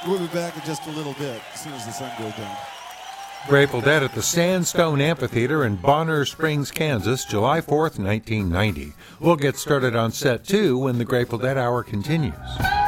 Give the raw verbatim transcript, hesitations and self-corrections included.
We'll be back in just a little bit, as soon as the sun goes down. Grateful Dead at the Sandstone Amphitheater in Bonner Springs, Kansas, July fourth, nineteen ninety. We'll get started on set two when the Grateful Dead Hour continues.